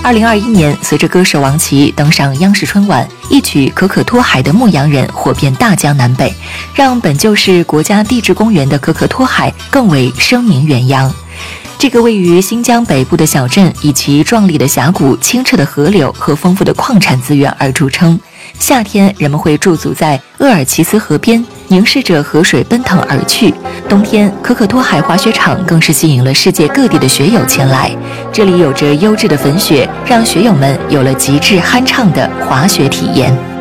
2021年，随着歌手王琦登上央视春晚，一曲《可可托海》的牧羊人火遍大江南北，让本就是国家地质公园的可可托海更为声名远扬。这个位于新疆北部的小镇，以其壮丽的峡谷、清澈的河流和丰富的矿产资源而著称。夏天，人们会驻足在鄂尔齐斯河边，凝视着河水奔腾而去；冬天，可可托海滑雪场更是吸引了世界各地的雪友前来。这里有着优质的粉雪，让雪友们有了极致酣畅的滑雪体验。